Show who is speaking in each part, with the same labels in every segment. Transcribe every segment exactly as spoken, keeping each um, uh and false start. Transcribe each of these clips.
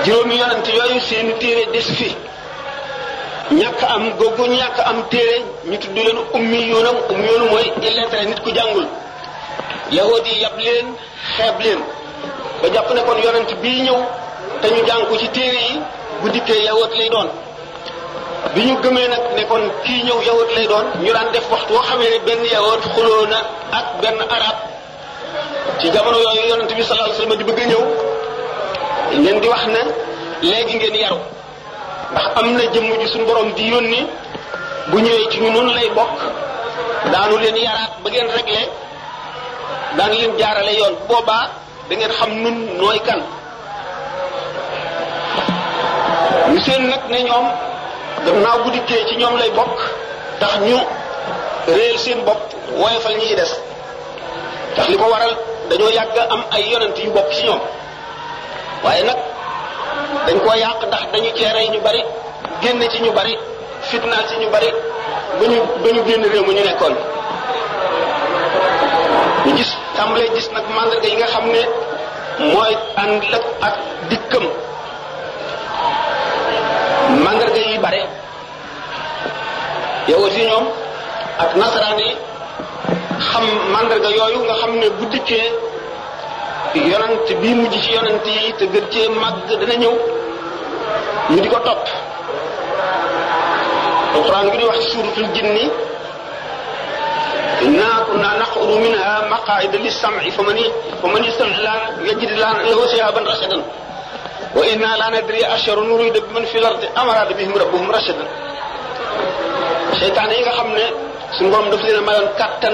Speaker 1: juróomi yonent yooyu seen téere des fi ñàkk am googu ñàkk am téere ñu tudd leen ummi yoonam ummi yoonu mooy illettré nit ku jàngul. yahud yi yab leen xeeb leen ba jàpp ne kon yonent bii ñëw te ñu jàng ko ci téere yi bu dikkee yahud lay doon. bi ñu gëmee nag ne kon kii ñëw yahud lay doon ñu daan def waxtu woo xamee ne benn yahud xuloo na ak benn arab ci jamono yooyu yonent bi sallallahu alayhi wasallam di bëgg a ñëw ngeen di wax ne léegi ngeen yaru ndax am na jëmm ji suñu borom di yónni bu ñëwee ci ñu noonu lay bokk daanu leen yaraat ba ngeen réglé daan leen jaarale yoon boobaa da ngeen xam nun nooy kan. ñu seen nag ne ñoom gannaaw bu dikkee ci ñoom lay bokk tax ñu réel seen bopp woyofal ñi ci des tax li ko waral dañoo yàgg am ay yonent yu bokk ci ñoom waaye nag dañ koo yàq ndax dañu ceerey ñu bari génn ci ñu bari fitnaal ci ñu bari ba ñu ba ñu génn réew mu ñu nekkoon. ñu gis tàmbalee gis nag mandarga yi nga xam ne mooy ànd lëpp ak dikkam mandarga yi bare yow aussi ñoom ak nasaraan yi xam mandarga yooyu nga xam ne bu dikkee yonent bii mujj ci yonent yi te gën cee màgg dana ñëw ñu di ko topp. alquran gi di wax ci suuratul jinni inna kunna naqudu minha maqaida lis-sam'i faman faman yastami' yajid lahu shihaban rashadan wa inna la nadri asharun nurida biman fil ardi am arada bihim rabbuhum rashadan. seytaane yi nga xam ne suñu borom daf leen a mayoon kattan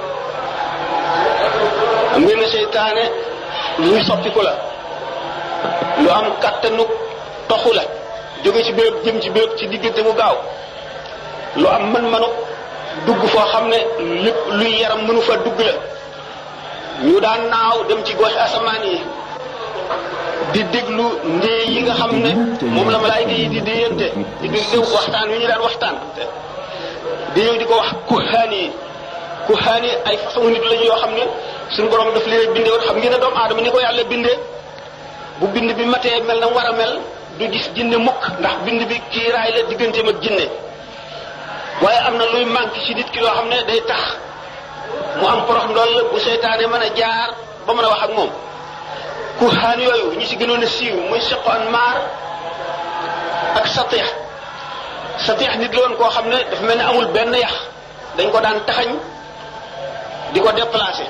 Speaker 1: am ngeen ne seytaane lu ñu soppiku la lu am kattanu toxu la jóge ci béréb jëm ci béréb ci diggante bu gaaw lu am mën-mënu dugg foo xam ne lépp luy yaram mënu fa dugg la. ñu daan naaw dem ci gox asamaan yi di déglu ndee yi nga xam ne moom la malaayika yi di déyante di déglu waxtaan wi ñu daan waxtaan di ñëw di ko wax kuhaan yi kuhaan yi ay façon nit lañu yoo xam ne suñu borom daf leen bindee woon xam ngeen ne doomu aadama ni ko yàlla bindee bu bind bi matee mel na war a mel du gis jinne mukk ndax bind bi kiiraay la digganteem ak jinne waaye am na luy manqué ci nit ki loo xam ne day tax mu am porox ndoll bu seytaane mën a jaar ba mën a wax ak moom. kuhaan yooyu ñi ci gënoon a siiw muy Siqaan Maar ak Satiix Satiix nit la woon koo xam ne dafa mel ne amul benn yax dañ ko daan taxañ di ko déplacé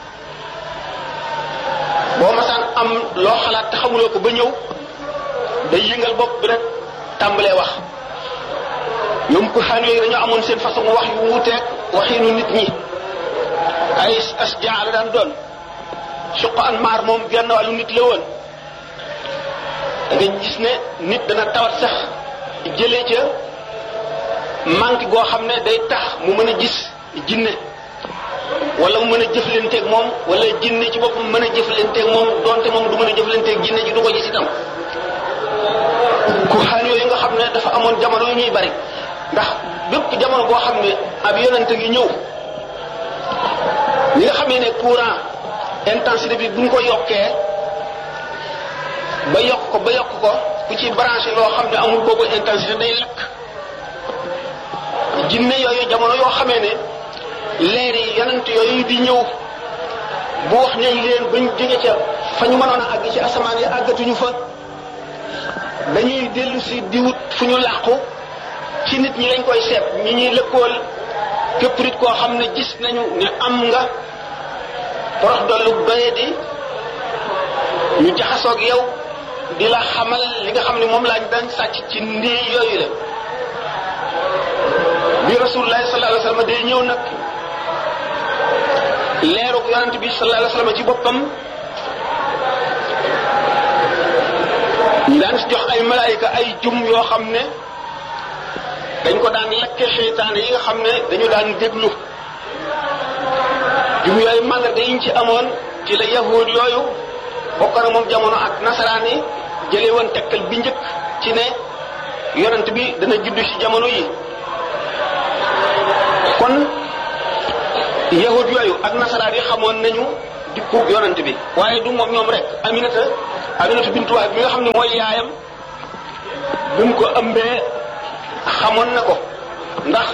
Speaker 1: boo masaan am loo xalaat te xamuloo ko ba ñëw day yëngal bopp bi rek tàmbalee wax. ñoom kuhaan yooyu dañoo amoon seen façon wax yu wuuteeg waxiinu nit ñi ay asjaa la daan doon. Siqaan Maar moom genn wàllu nit la woon da nga gis ne nit dana tawat sax jëlee ca manque goo xam ne day tax mu mën a gis jinne wala mu mën a jëflanteeg moom wala jinne ci boppam mën a jëflanteeg moom donte moom du mën a jëflanteeg jinne ji du ko gis itam. kuhaan yooyu nga xam ne dafa amoon jamono yu ñuy bari ndax bépp jamono boo xam ne ab yonent ngi ñëw ñi nga xamee ne courant intensité bi buñ ko yokkee ba yokk ko ba yokk ko ku ci branché loo xam ne amul boobu intensité day lakk. jinne yooyu jamono yoo xamee ne leer yi yonent yooyu di ñëw bu wax nañ leen bañ jóge ca fa ñu mënoon a àgg ci asamaan yi àggatuñu fa dañuy dellu si di wut fu ñu làqu ci nit ñi lañ koy seet ñi ñuy lëkkool képp nit koo xam ne gis nañu ne am nga porox dollu doye di ñu jaxasoog yow di la xamal li nga xam ne moom lañ daan sàcc ci ndee yooyu la. bi rasulullahi sallallahu alayhi wasallam day ñëw nag leerug yonent bi sallallahu alayhi wasallam ci boppam ñu daan si jox ay malaayika ay jum yoo xam ne dañ ko daan lakke seytaane yi nga xam ne dañu daan déglu jum yooyu màndarga yi ñu ci amoon ci la yahud yooyu bokk na moom jamono ak nasaraan yi jëlee woon tekkal bi njëkk ci ne yonent bi dana juddu ci jamono yi. kon yahud yooyu ak nasaraan yi xamoon nañu dikku yonent bi waaye du moom ñoom rek Aminata Aminata bintu Wahab mi nga xam ne mooy yaayam bi mu ko ëmbee xamoon na ko ndax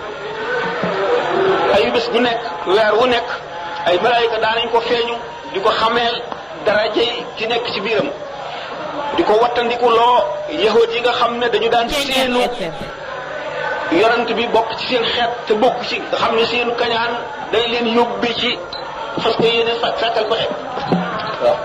Speaker 1: ay bés bu nekk weer wu nekk ay malaayika daanañ ko feeñu di ko xameel daraje ki nekk ci biiram di ko wattandiku loo yahud yi nga xam ne dañu daan seenu yonent bi bokk ci seen xeet te bokk ci nga xam ne seenu kañaan day leen yóbbi ci fas ko yéene fa sàkkal pexe waaw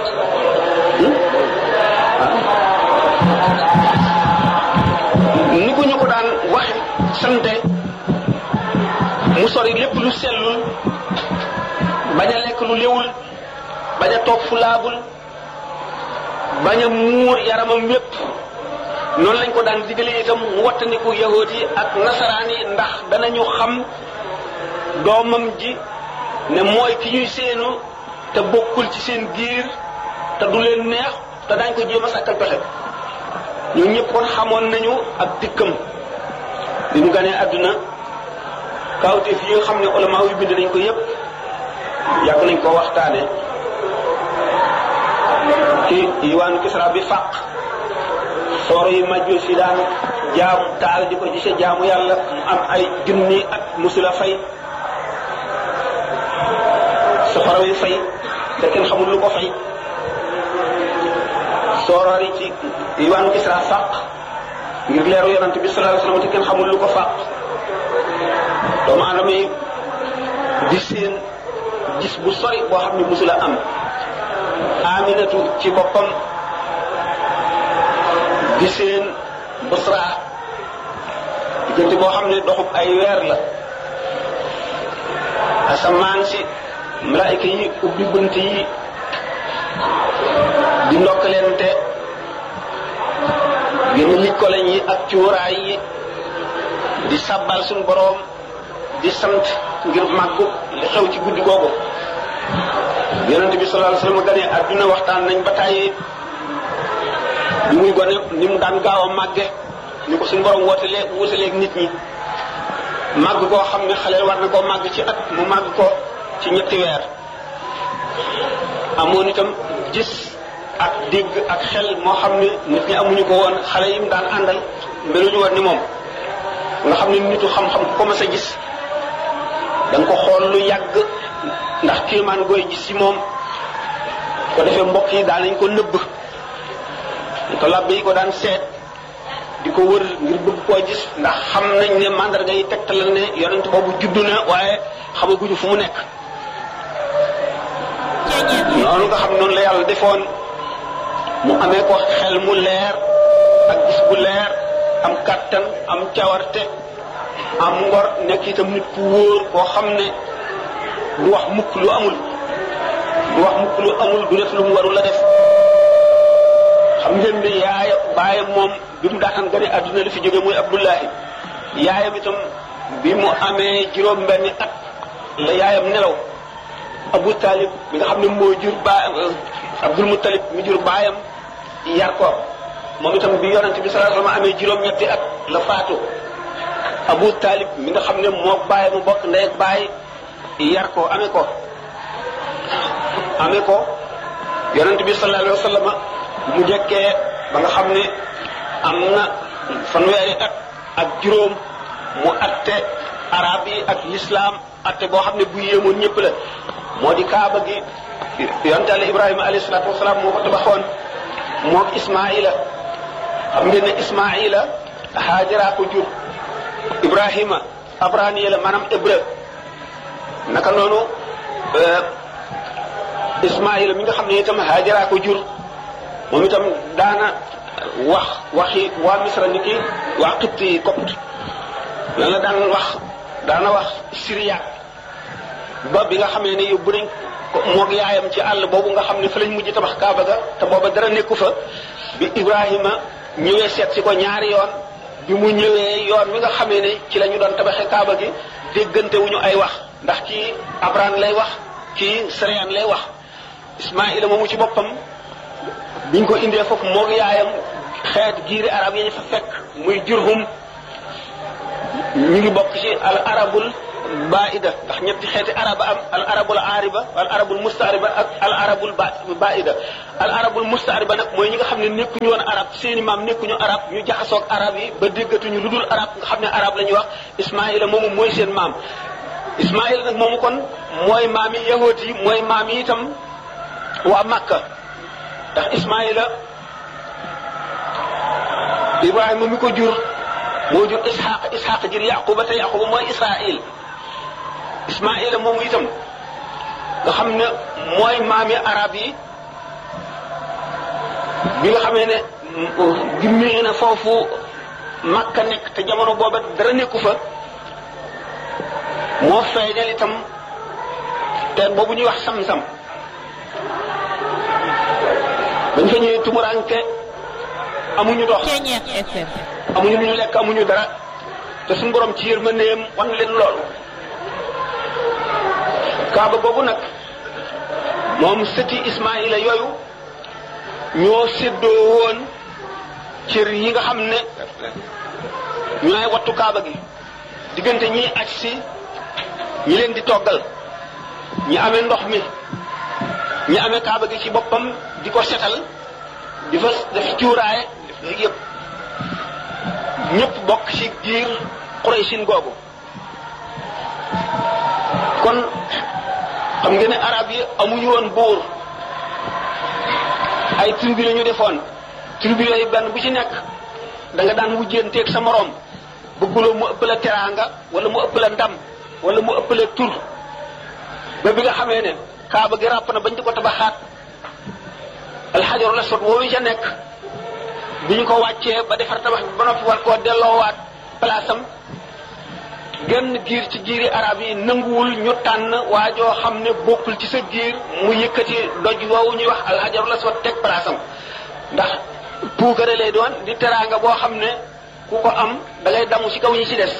Speaker 1: ni ko ñu ko daan waxe sante mu sori lépp lu sellul bañ a lekk lu léwul bañ a toog fu laabul bañ a muur yaramam lépp noonu lañ ko daan digale itam mu wattandiku yahuud yi ak nasaraan yi ndax danañu xam doomam ji ne mooy ki ñuy seenu te bokkul ci seen giir te du leen neex te dañ ko jéem a sàkkal pexe ñun ñëpp kon xamoon nañu ak dikkam bi mu ganee àdduna kawteef yi nga xam ne ulama yu bind nañ ko yëpp yàgg nañ ko waxtaane ci diwaanu Kisra bi fàq sooro yi majjul si daan jaamu taal di ko gise jaamu yàlla mu am ay junni at musula fay soxoro yi fay te kenn xamul lu ko fay sooroor yi ci diwaanu Kisra fàq ngir leeru yonent bi sallallahu alayhi wasallam te kenn xamul lu ko fàq doomu aadama yi di seen gis bu sori boo xam ne musula am Aminatu ci boppam di seen Busra diggante boo xam ne doxub ay weer la asamaan si malaayika yi ubbi bunt yi di ndokkalente génn likkolañ yi ak cuuraay yi di sabbal suñu boroom di sant ngir màggu li xew ci guddi googu yonent bi sallallahu alayhi wasallam gane adduna waxtaan nañ ba tàyyi bi muy gone ni mu daan gaaw a màgge ni ko suñu borom wootelee wutaleeg nit ñi màgg koo xam ne xale war na koo màgg ci at mu màgg ko ci ñetti weer amoon itam gis ak dégg ak xel moo xam ne nit ñi amuñu ko woon xale yi mu daan àndal meluñu woon ni moom nga xam ne nitu xam-xam ku ko mas a gis da nga ko xool lu yàgg ndax kéemaan gooy gis ci moom ko defee mbokk yi daan nañ ko nëbb ko labbe yi ko daan seet di ko wër ngir bëgg koo gis ndax xam nañ ne mandarga yi tegtalal ne yonent boobu juddu na waaye xamaguñu fu mu nekk noonu nga xam noonu la yàlla defoon mu amee ko xel mu leer ak gis bu leer am kàttan am cawarte am ngor nekk itam nit ku wóor koo xam ne du wax mukk lu amul du wax mukk lu amul du def lu mu warul la def xam ngeen ne yaaya baayam moom bi mu daataan gane àdduna li fi jóge muy Abdullahi yaayam itam bi mu amee juróom benni at la yaayam nelaw Abu Talib bi nga xam ne moo jur baayam Abdul Muttalib mi jur baayam yar ko moom itam bi yonent bi sallallahu alayhi wasallam amee juróom ñetti at la faatu Abu Talib mi nga xam ne moo baayam mu bokk ndey ak baay yar ko amee ko amee ko yonent bi sallallahu alayhi wasallam mu jekkee ba nga xam ne am na fanweeri at ak juróom mu atte arab yi ak l'islam atte boo xam ne bu yéemoon ñëpp la moo di kaaba gi yonent Yàlla Ibrahima alayhi salaatu wasalaam moo ko tabaxoon moog Ismaila xam ngeen ne Ismaila Haajara ko jur Ibrahima abraniya la maanaam hébreu naka noonu Ismaila mi nga xam ne itam Haajara ko jur moom itam daana wax waxi waa Misra ni ki waa Xibt yi Copte lan la daan wax daana wax Syria ba bi nga xamee ne yóbbu nañ ko moog yaayam ci àll boobu nga xam ne fa lañ mujj tabax Kaaba ga te booba dara nekku fa bi Ibrahima ñëwee seet si ko ñaari yoon bi mu ñëwee yoon wi nga xamee ne ci la ñu doon tabaxee Kaaba gi déggante wuñu ay wax ndax kii Abran lay wax kii Sariyan lay wax Ismaila moomu ci boppam biñ ko indee foofu moog yaayam xeet giiri arab yi ñu fa fekk muy Jurhum ñu ngi bokk ci al arabul baida ndax ñetti xeeti araba am al arabul ariba al arabul mustariba ak al arabul baida al arabul mustariba nag mooy ñi nga xam ne nekkuñu woon arab seeni maam nekkuñu arab ñu jaxasoog arab yi ba déggatuñu lu dul arab nga xam ne arab la ñuy wax ismaila moomu mooy seen maam ismaila nag moomu kon mooy maam yi yahud yi mooy maam yi itam waa Makka ndax ismaila Ibrahima mi ko jur moo jur Ishaq Ishaq jur Yaquba te Yaquba mooy Israil Ismaila moomu itam nga xam ne mooy maami arab yi bi nga xamee ne gimmee na foofu Makka nekk te jamono booba dara nekku fa moo feeñal itam teen boobu ñuy wax Sam-Sam bañ fa ñëwee tumuranke amuñu dox amuñu lu ñu lekk amuñu dara te suñu borom ci yërmandeem wan leen loolu kaaba boobu nag moom sëti Ismaila yooyu ñoo séddoo woon cër yi nga xam ne ñooy wattu kaaba gi diggante ñi aj si ñi leen di toggal ñi amee ndox mi ñi amee kaaba gi ci boppam di ko setal di fa def cuuraay def yëpp ñëpp bokk ci giir Quraysin googu kon xam ngeen ne arab yi amuñu woon buur ay tribu la ñu defoon tribu yooyu benn bu ci nekk da nga daan wujjanteeg sa moroom bëgguloo mu ëpp la teraanga wala mu ëpp la ndam wala mu ëpp la tur ba bi nga xamee ne kaaba gi ràpp na bañ di ko tabaxaat alxajarul aswad woowu ca nekk bi ñu ko wàccee ba defar tabax bi ba noppi war koo delloowaat place am genn giir ci giiri arab yi nanguwul ñu tànn waajoo xam ne bokkul ci sa giir mu yëkkati doj woowu ñuy wax alxajarul aswad teg place am ndax puukare lay doon di teraanga boo xam ne ku ko am da ngay damu ci kaw ñi ci des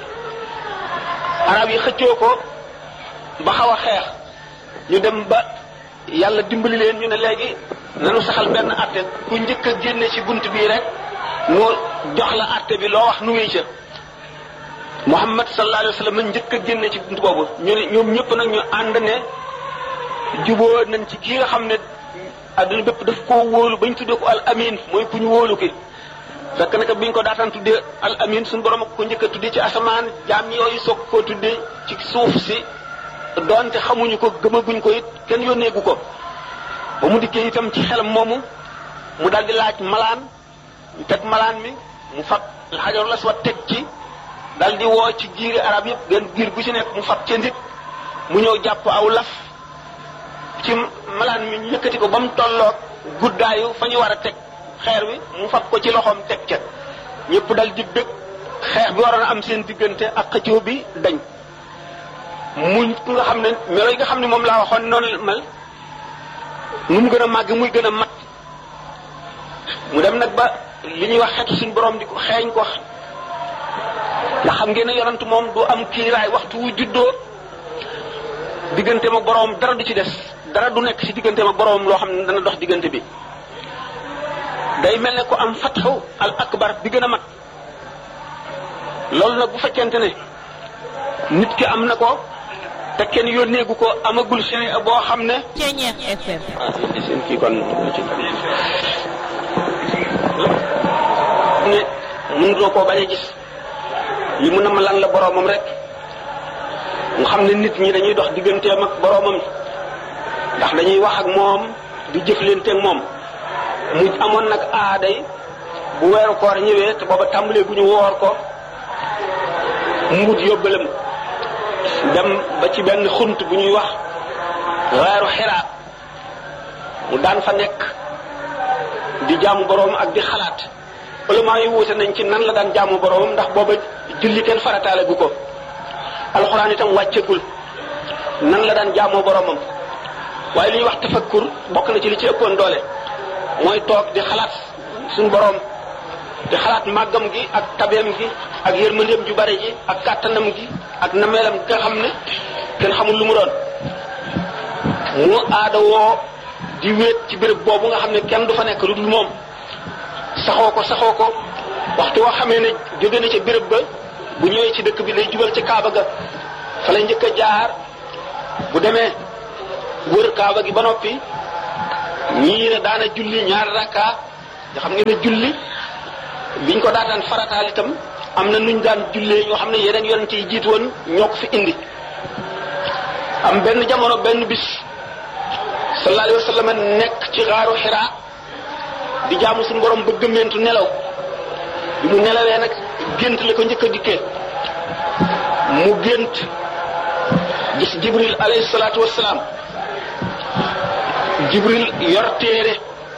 Speaker 1: arab yi xëccoo ko ba xaw a xeex ñu dem ba yàlla dimbali leen ñu ne léegi nanu saxal benn atte ku njëkk a génne ci bunt bii rek nu jox la atte bi loo wax nu wéy ca Muhammad sallallahu alayhi wa sallam njëkk a génne ci bunt boobu ñu ne ñoom ñëpp nag ñu ànd ne juboo nañ ci kii nga xam ne adduna bépp daf koo wóolu bañ tuddee ko al amin mooy ku ñu wóolu ki fekk naka biñ ko daataan tuddee al amin suñu borom ak ko njëkk a tuddee ci asamaan jaam yooyu soog koo tuddee ci suuf si doonte xamuñu ko gëmaguñ ko it kenn yónneegu ko ba mu dikkee itam ci xelam moomu mu daal di laaj malaan ñu teg malaan mi mu fab alxajarul aswad teg ci daal di woo ci giiri arab yëpp gën giir gu ci nekk mu fab ca nit mu ñëw jàpp aw laf ci malaan mi ñu yëkkati ko ba mu tolloog guddaayu fa ñu war a teg xeer wi mu fab ko ci loxoom teg ca ñëpp dal di bëgg xeex bi waroon a am seen diggante ak xëccoo bi dañ mu ku nga xam ne melo yi nga xam ne moom laa waxoon noonu mel nu mu gën a màgg muy gën a mat mu dem nag ba li ñuy wax xetu suñu borom di ko xeeñ ko ndax xam ngeen ne yonent moom du am kiiraay waxtu wu juddoo digganteem ak borom dara du ci des dara du nekk ci digganteem ak borom loo xam ne dana dox diggante bi day mel ne ko am fatxu al akbar bi gën a mat loolu nag bu fekkente ne nit ki am na ko te kenn yónneegu ko amagul seen boo xam ne. Ceeñeex F M. waaw seen kii kon ci ne mënuloo koo bañ a gis li mu nam lan la boromam rek nga xam ne nit ñi dañuy dox digganteem ak boromam ndax dañuy wax ak moom di jëflante ak moom mu amoon nag aaday bu weeru koor ñëwee te booba tàmbalee bu ñu woor ko mu wut yóbbalam dem ba ci benn xunt bu ñuy wax weeru Xiraa mu daan fa nekk di jaamu boroom ak di xalaat ulama yi wuute nañ ci nan la daan jaamu boroomam ndax booba julli kenn farataale gu ko alxuraan itam wàccegul nan la daan jaamoo boroomam waaye li ñuy wax tafakkur bokk na ci li ci ëppoon doole mooy toog di xalaat suñu boroom di xalaat màggam gi ak tabeem gi ak yërmandeem ju bare ji ak kàttanam gi ak nameelam nga xam ne kenn xamul lu mu doon mu aada woo di wéet ci béréb boobu nga xam ne kenn du fa nekk lu dul moom saxoo ko saxoo ko waxtu woo xamee ne jóge na ca béréb ba bu ñëwee ci dëkk bi lay jubal ci kaaba ga fa la njëkk a jaar bu demee wër kaaba gi ba noppi ñii ne daana julli ñaar rakka nga xam ngeen ne julli biñ ko daataan farataal itam am na nuñ daan jullee ñoo xam ne yeneen yonent yi jiitu woon ñoo ko fi indi am benn jamono benn bis sallallahu alayhi wa sallam nekk ci xaaru Xiraa di jaamu suñu borom ba gëmmeentu nelaw bi mu nelawee nag gént la ko njëkk a dikkee mu gént gis Jibril alayhi salaatu wassalaam Jibril yor téere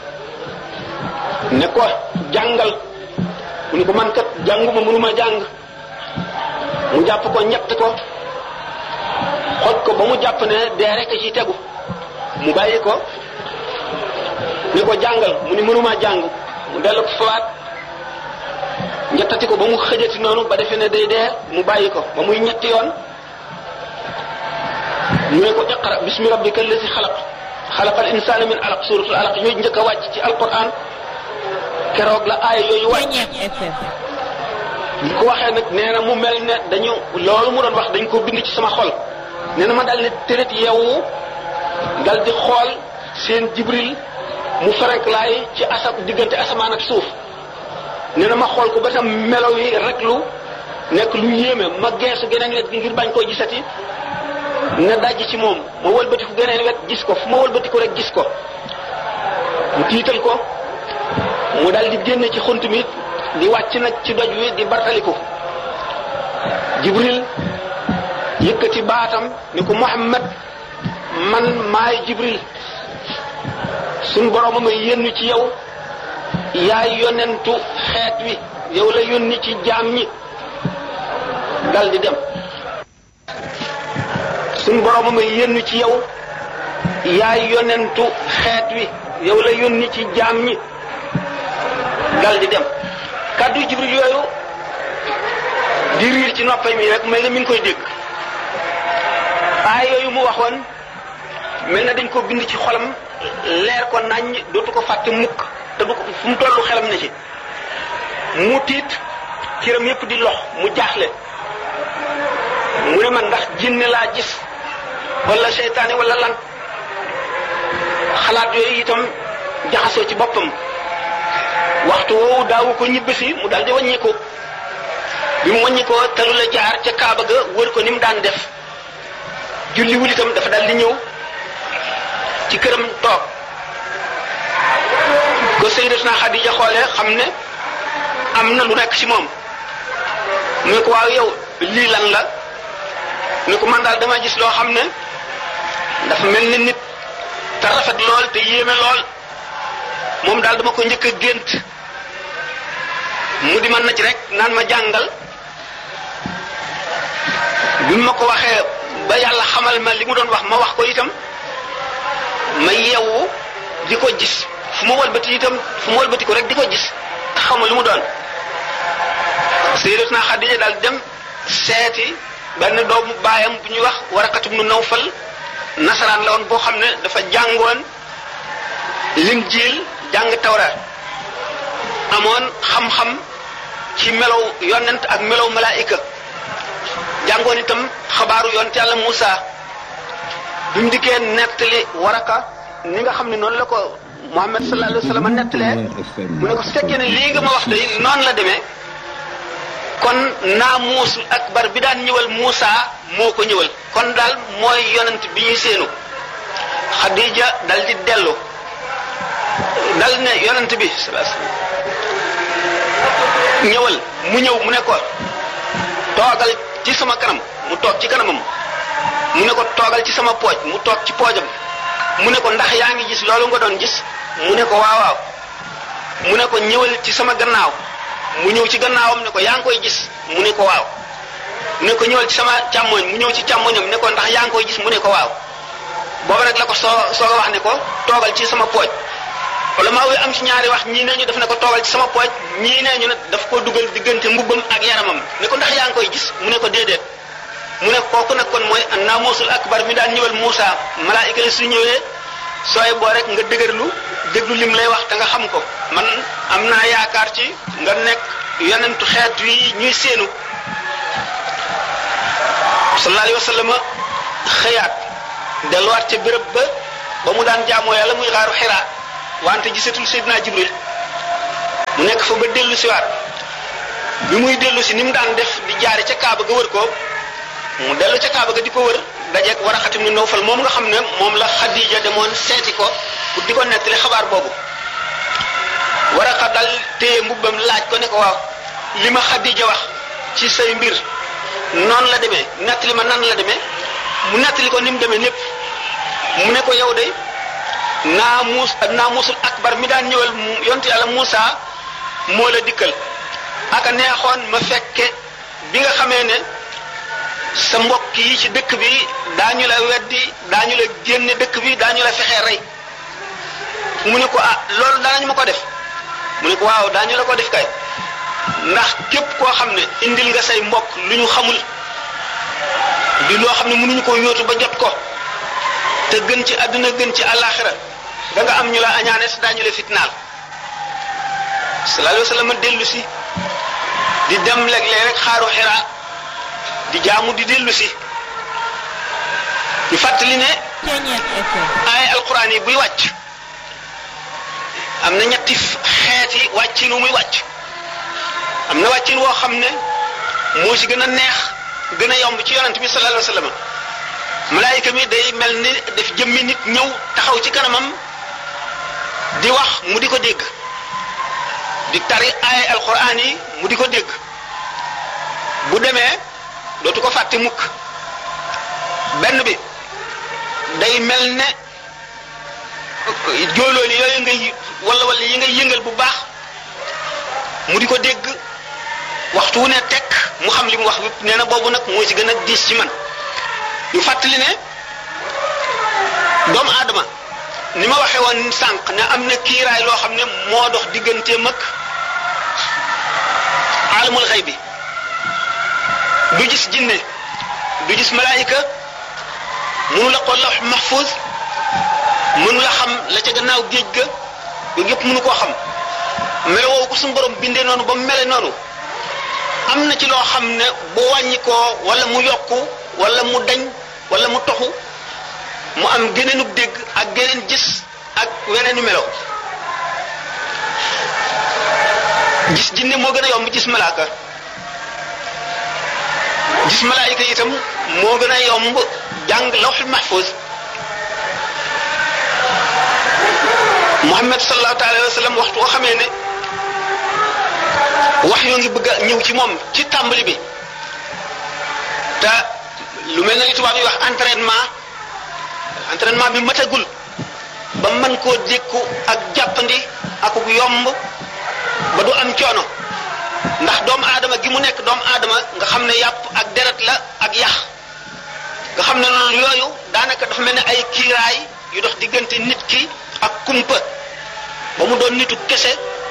Speaker 1: ne ko jàngal mu ne ko man kat jànguma mënuma jàng mu jàpp ko ñett ko xoj ko ba mu jàpp ne dee rek ci tegu mu bàyyi ko ne ko jàngal mu ni mënuma jàng mu dellu ko fawaat ñettati ko ba mu xëjati noonu ba defee ne day dee mu bàyyi ko ba muy ñetti yoon mu ne ko iqra bismi rabbika allazi xalaq xalaqal insaana min alaq suratul alaq yooyu njëkk a wàcc ci alquran keroog la aaya yooyu wàcc bi ko waxee nag nee na mu mel ne dañu loolu mu doon wax dañ ko bind ci sama xol nee na ma dal ne tërët yeewu dal di xool seen Jibril mu ferenk laay ci asa diggante asamaan ak suuf nee na ma xool ko ba tam melo yi rek lu nekk lu yéeme ma geesu geneen wet gi ngir bañ koo gisati ne dajj ci moom ma wëlbatiku geneen wet gis ko fu ma wëlbatiku rek gis ko mu tiital ko mu dal di génn ci xunt mi di wàcc nag ci doj wi di bartaliku Jibril yëkkati baatam ni ko Muhammad man maay Jibril suñ borom ma yónni ci yow yaay yonentu xeet wi yow la yónni ci jaam ñi dal di dem suñ borom ma yónni ci yow yaay yonentu xeet wi yow la yónni ci jaam ñi dal di dem kàddu Jibril yooyu di riir ci noppay mi rek mel na mi ngi koy dégg aay yooyu mu waxoon mel na dañ ko bind ci xolam leer ko naññ dootu ko fàtte mukk te du ko fu mu tollu xelam ne ci mu tiit ciram yépp di lox mu jaaxle mu ne man ndax jinne laa gis wala seytaane wala lan xalaat yooyu itam jaxasoo ci boppam waxtu woowu daawu ko ñibbisi mu dal di wàññi ko bi mu wàññi ko talu la jaar ca Kaaba ga wër ko ni mu daan def julliwul itam dafa dal di ñëw ci këram toog ko Sayyidatuna Xadija xoolee xam ne am na lu nekk ci moom mu ne ko waaw yow lii lan la mu ne ko man daal dama gis loo xam ne dafa mel ni nit te rafet lool te yéeme lool moom daal dama ko njëkk a gént mu di man na ci rek naan ma jàngal bi ma ko waxee ba yàlla xamal ma li mu doon wax ma wax ko itam ma yeewu di ko gis fu ma walbati itam fu ma walbati ko rek di ko gis te xamul lu mu doon Sayyidatuna Xadija daal dem seeti benn doomu baayam bu ñuy wax Waraqatu ibnu Nawfal nasaraan la woon boo xam ne dafa jàngoon Linjiil jàng Tawraat amoon xam-xam ci melow yonent ak melow malaayika jàngoon itam xabaaru yonent Yàlla Muusa bi mu dikkee nettali Waraqa ni nga xam ne noonu la ko Muhammad sallallahu alayhi wa sallam nettalee mu ne ko su fekkee ne lii nga ma wax day noonu la demee kon naamuusul akbar bi daan ñëwal Muusa moo ko ñëwal kon daal mooy yonent bi ñuy séenu Xadija dal di dellu dal ne yonent bi sallallahu alayhi wa sallam ñëwal mu ñëw mu ne ko toogal ci sama kanam mu toog ci kanamam mu ne ko toogal ci sama pooj mu toog ci poojam mu ne ko ndax yaa ngi gis loolu nga doon gis mu ne ko waaw waaw mu ne ko ñëwal ci sama gannaaw mu ñëw ci gannaawam ne ko yaa ngi koy gis mu ne ko waaw mu ne ko ñëwal ci sama càmmoñ mu ñëw ci càmmoñam ne ko ndax yaa ngi koy gis mu ne ko waaw booba rek la ko soo soo wax ne ko toogal ci sama pooj wala maa wi am ci ñaari wax ñii nee ñu daf ne ko toogal ci sama pooj ñii nee ñu ne daf ko dugal diggante mbubbam ak yaramam ne ko ndax yaa ngi koy gis mu ne ko déedéet mu ne kooku nag kon mooy naamuusul akbar mi daan ñëwal Muusa malaayika yi su ñëwee sooy boo rek nga dëgërlu déglu lim lay wax te nga xam ko man am naa yaakaar ci nga nekk yonentu xeet wi ñuy séenu sallallahu alayhi wa sallam xëyaat delluwaat ca béréb ba ba mu daan jaamoo yàlla muy xaaru Xiraa wante gisatul Seydina Jibril mu nekk fa ba dellu si waat bi muy dellu si ni mu daan def di jaare ca Kaaba ga wër ko mu dellu ca Kaaba ga di ko wër dajeeg Waraqa ibn Nawfal moom nga xam ne moom la Xadija demoon seeti ko pour di ko nettali xabaar boobu. Waraqa dal téye mbubbam laaj ko ne ko waaw li ma Xadija wax ci say mbir noonu la demee nettali ma nan la demee mu nettali ko ni mu demee népp mu ne ko yow de naamuus naamuusul akbar mi daan ñëwal yonti yàlla Muusa moo la dikkal aka neexoon ma fekke bi nga xamee ne sa mbokk yi ci dëkk bi daañu la weddi daañu la génne dëkk bi daañu la fexee rey mu ne ko ah loolu danañ ma ko def mu ne ko waaw daañu la ko def kay ndax képp koo xam ne indil nga say mbokk lu ñu xamul di loo xam ne mënuñu ko yóotu ba jot ko te gën ci àdduna gën ci àllaaxira da nga am ñu la añaane si daañu la fitnaal sallallahu alayhi wa sallam dellu si di dem léeg-léeg rek xaaru Xiraa di jaamu di dellu si ñu fàttali ne ay alquran yi buy wàcc am na ñetti xeeti wàccin wu muy wàcc am na wàccin woo xam ne moo ci gën a neex gën a yomb ci yonent bi sallallahu alayhi wa sallam malaayika mi day mel ni def jëmmi nit ñëw taxaw ci kanamam di wax mu di ko dégg di tari ay alquran yi mu di ko dégg bu demee dootu ko fàtte mukk benn bi day mel ne jóolooli yooyu ngay wala wala yi ngay yëngal bu baax mu di ko dégg waxtu wu ne tekk mu xam li mu wax nee na boobu nag moo ci gën a diis ci man ñu fàttali ne doomu aadama ni ma waxee woon sànq ne am na kiiraay loo xam ne moo dox digganteem ak alamul xëy bi du gis jinne du gis malaayika mënu la xool lawh mahfuz mënu la xam la ca gannaaw géej ga yooyu yëpp mënu koo xam melo woowu ko suñu borom bindee noonu ba mu mele noonu am na ci loo xam ne bu wàññi koo wala mu yokku wala mu dañ wala mu toxu mu am geneenub dégg ak geneen gis ak weneenu melo gis jinne moo gën a yomb gis malaaka gis malaayika itam moo gën a yomb jàng lawhul mahfuz Muhammad sallallahu alayhi wa sallam waxtu woo xamee ne wax yoo ngi bëgg a ñëw ci moom ci tàmbali bi te lu mel na li tubaab yi wax entraînement entraînement bi matagul ba mën koo dékku ak jàppandi ak yomb ba du am coono ndax doomu aadama gi mu nekk doomu aadama nga xam ne yàpp ak deret la ak yax nga xam ne loolu yooyu daanaka dafa mel ne ay kiiraay yu dox diggante nit ki ak kumpa ba mu doon nitu kese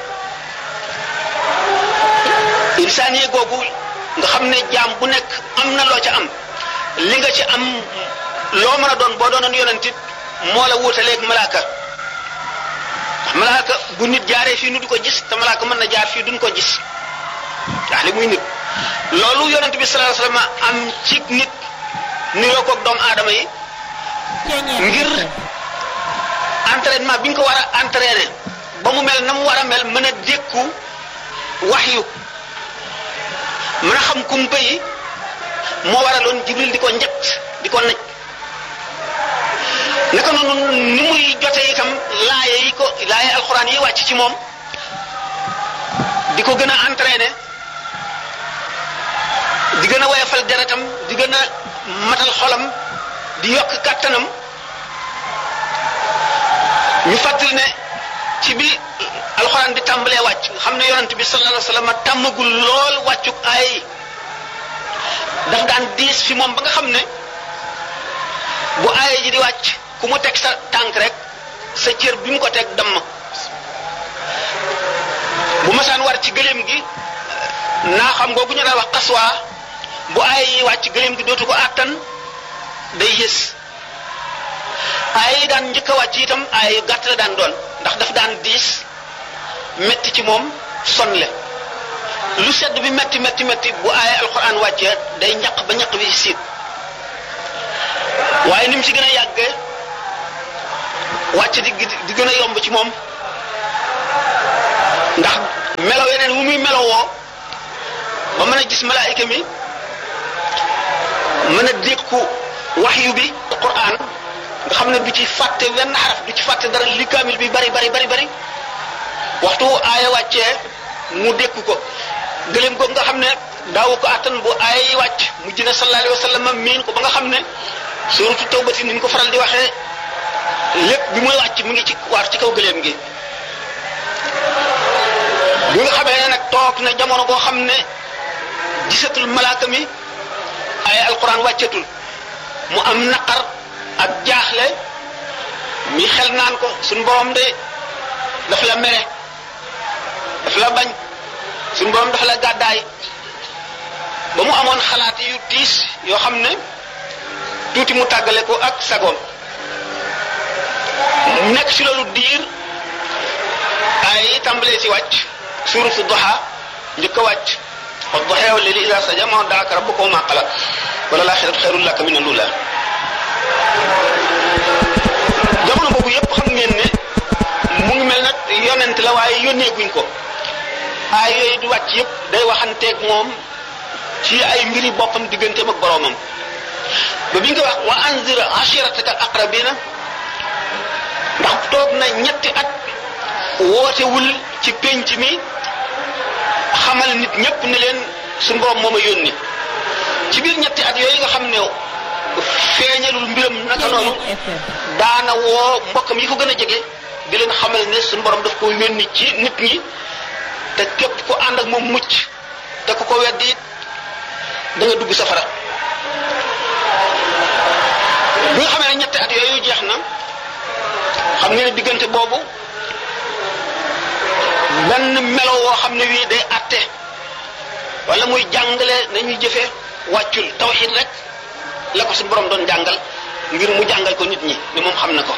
Speaker 1: insaaniye googu nga xam ne jaam bu nekk am na loo ca am li nga ci am loo mën a doon boo doonoon yonentit moo la wuutaleeg malaaka ndax malaaka bu nit jaaree fii nu di ko gis te malaaka mën na jaar fii duñ ko gis ndax li muy nit loolu yonent bi sallallahu alayhi wasallam am ci nit niroo koog doomu aadama yi ngir entraînement bi ñu ko war a entraîner ba mu mel na mu war a mel mën a dékku waxyu mën a xam kumpa yi moo waraloon Jibril di ko njëkk di ko nëj naka noonu ni muy jote itam laaye yi ko laaye alxuraan yi wàcc ci moom di ko gën a entraîner di gën a woyofal deretam di gën a matal xolam di yokk kàttanam ñu fàttali ne ci bi alxuraan di tàmbalee wàcc nga xam ne yonent bi sallallahu alayhi wasallam tàmmagul lool wàccuk ay daf daan diis fi moom ba nga xam ne bu aaya ji di wàcc ku mu teg sa tànk rek sa cër bi mu ko teg damm bu masaan war ci gëléem gi naa xam googu ñu daan wax xaswa bu aaya yi wàcc gëléem gi dootu ko àttan day yës aaya yi daan njëkk a wàcc itam aaya yu gàtt la daan doon ndax daf daan diis metti ci moom sonle lu sedd bi metti metti metti bu aaya alquran wàccee day ñaq ba ñaq bi siit waaye ni mu ci gën a yàggee wàcc di di gën a yomb ci moom ndax melaw yeneen wu muy melowoo ba mën a gis malaayika mi mën a dékku waxyu bi Qur'an nga xam ne du ci fàtte wenn xaraf du ci fàtte dara li kaamil bi bari bari bari bari waxtu aaya wàccee mu dékku ko gëléem ko nga xam ne daawu ko attan bu aaya yi wàcc mujj na sallallahu alayhi wa sallam miin ko ba nga xam ne suratu tawbati ni ñu ko faral di waxee lépp bi muy wàcc mu ngi ci waar ci kaw gëléem gi bi nga xamee ne nag toog na jamono boo xam ne gisatul malaaka mi ay alquran wàccatul mu am naqar ak jaaxle mi xel naan ko suñ borom de daf la mere daf la bañ suñ borom daf la gàddaay ba mu amoon xalaat yu tiis yoo xam ne tuuti mu tàggale ko ak sagoom mu nekk ci loolu diir ay tàmbalee ci wàcc suuratu duha njëkk a wàcc wa duha wal layli idha saja ma waddaaka rabbuka wa ma qala wala laaxiratu xayrun laka mina l-uulaa jamono boobu yépp xam ngeen ne mu ngi mel nag yonent la waaye yónneeguñ ko ay yooyu di wàcc yépp day waxanteeg moom ci ay mbiri boppam digganteem ak boroomam ba bi nga wax wa anzir ashirataka al-aqrabina ndax toog na ñetti at wootewul ci pénc mi xamal nit ñépp ne leen suñu borom moo ma yónni ci biir ñetti at yooyu nga xam ne feeñalul mbiram naka noonu daana woo mbokkam yi ko gën a jege di leen xamal ne suñu borom daf ko yónni ci nit ñi te képp ku ànd ak moom mucc te ku ko weddi it da nga dugg safara bi nga xamee ne ñetti at yooyu jeex na xam ngeen ne diggante boobu benn melo woo xam ne wii day atte wala muy jàngale nañuy jëfe wàccul tawxiid rek la ko suñu borom doon jàngal ngir mu jàngal ko nit ñi ne moom xam na ko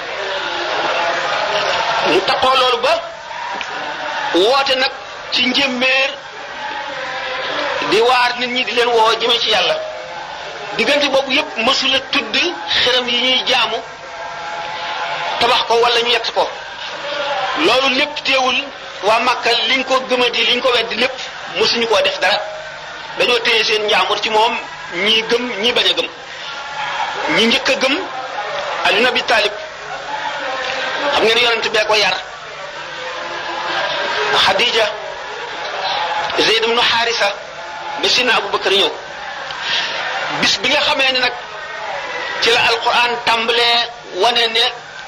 Speaker 1: mu taxoo loolu ba woote nag ci njéeméer di waar nit ñi di leen woo jëme ci yàlla diggante boobu yépp mësula tudd xërëm yi ñuy jaamu tabax ko wala ñu yett ko loolu lépp teewul waa Makka liñ ko gëmadi liñ ko weddi lépp mësuñu koo def dara dañoo téye seen njaamur ci moom ñii gëm ñii bañ a gëm ñi njëkk a gëm Ali ibn Abi Talib xam ngeen yonent bee ko yar Khadija Zayd ibn Harisa ba Sina Abu Bakar ñëw bis bi nga xamee ne nag ci la alquran tàmbalee wane ne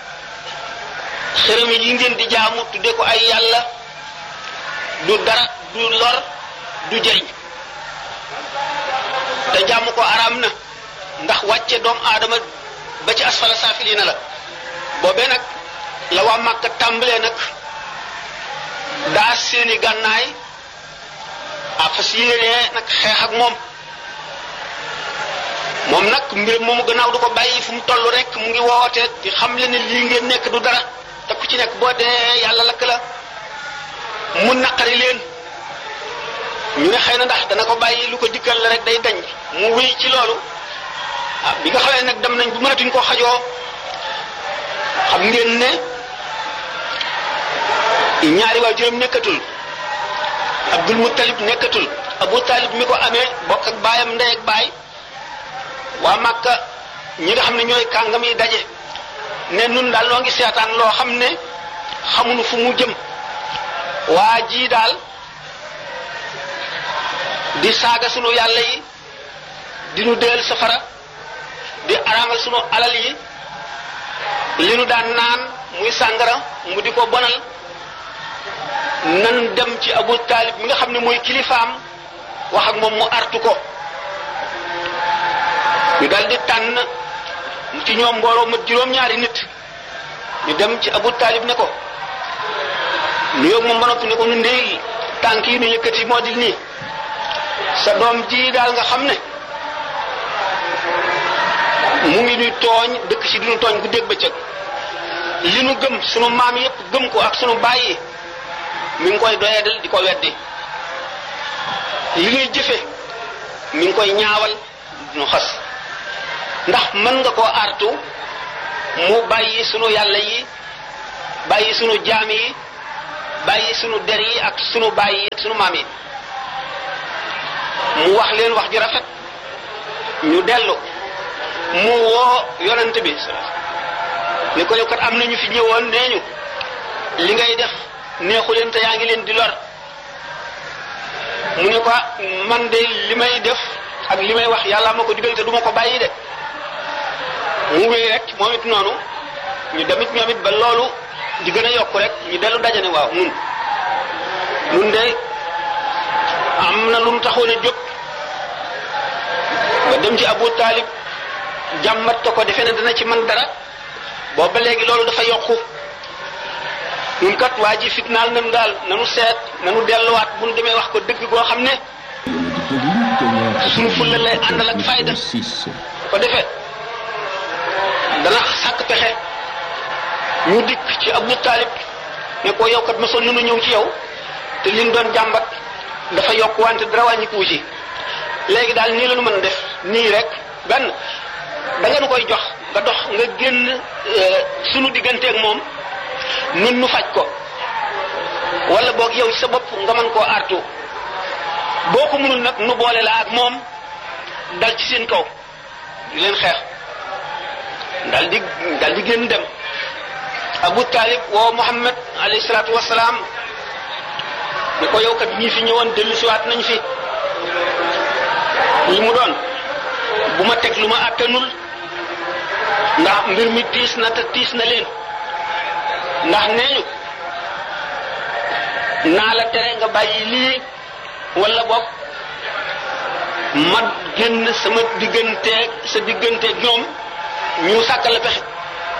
Speaker 1: xërëm yi ngeen di jaamu tudde ko ay yàlla du dara du lor du jëriñ te jaamu ko araam na ndax wàcce doomu aadama ba ci asfala saafiliina la boobee nag la waa Màkka tàmbalee nag daa seeni gànnaay a fas yéenee nag xeex ak moom moom nag mbir moomu gannaaw du ko bàyyi fu mu toll rek mu ngi woote di xam le ne lii ngeen nekk du dara te ku ci nekk boo dee yàlla lakk la mu naqari leen ñu ne xëy na ndax dana ko bàyyi lu ko dikkal la rek day dañ mu wéy ci loolu ah bi nga xamee nag dem nañ bu mënatuñ koo xajoo xam ngeen ne ñaari waajuram nekkatul Abdul Muttalib nekkatul Abu Talib mi ko amee bokk ak baayam ndey ak baay waa Makka ñi nga xam ne ñooy kàngam yi daje ne nun daal noo ngi seetaan loo xam ne xamuñu fu mu jëm waa ji daal di saaga sunu yàlla yi di nu deel safara di araamal sunu alal yi li nu daan naan muy sàngara mu di ko bonal nan dem ci Abu Talib mi nga xam ne mooy kilifaam wax ak moom mu artu ko ñu dal di tànn ci ñoom mbooloo mat juróom-ñaari nit ñu dem ci Abu Talib ne ko nuyoo moom ba noppi ne ko nu ndey tànk yi nu yëkkati moo di nii sa doom ji daal nga xam ne mu ngi ñuy tooñ dëkk ci duñu tooñ guddeeg bëccëg li nu gëm sunu maam yépp gëm ko ak sunu baay yi mi ngi koy doyadal di ko weddi li ñuy jëfe mi ngi koy ñaawal nu xas ndax mën nga koo artu mu bàyyi sunu yàlla yi bàyyi sunu jaam yi bàyyi sunu der yi ak sunu baay yi ak sunu maam yi mu wax leen wax ju rafet ñu dellu mu woo yonent bi ni ko yow kat am na ñu fi ñëwoon nee ñu li ngay def neexu leen te yaa ngi leen di lor mu ne ko man de li may def ak li may wax yàlla ma ko digal te du ma ko bàyyi de mu wéy rek moom it noonu ñu demit ñoom it ba loolu di gën a yokk rek ñu dellu dajane waaw nun nun de am na lu mu taxoon a jóg ba dem ci Abu Talib jàmbat ko ko defe ne dina ci man dara boobu ba léegi loolu dafa yokku ñun kat waa ji fitnaal nañu daal nanu seet nanu delluwaat bu nu demee wax ko dëgg goo xam ne suñu fulla lay àndal ak fayda ko defee dana sàkk pexe ñu dikk ci Abu Talib ne ko yow kat mosoon nanu ñëw ci yow te liñ doon jàmbat dafa yokk wante dara wàññikuwu ci léegi daal nii la nu mën a def nii rek benn da nga nu koy jox nga dox nga génn sunu digganteeg moom nun nu faj ko wala boog yow ci sa bopp nga mën koo artu boo ko mënul nag nu boole la ak moom dal ci seen kaw di leen xeex dal di dal di génn dem Abu Talib woo Muhammad alayhi salaatu wasalaam ni ko yow kat ñii fi ñëwoon dellu siwaat nañ fi li mu doon bu ma teg lu ma àttanul ndax mbir mi tiis na te tiis na leen ndax nee ñu naa la tere nga bàyyi lii wala boog ma génn sama digganteeg sa digganteeg ñoom ñu sàkkal la pexe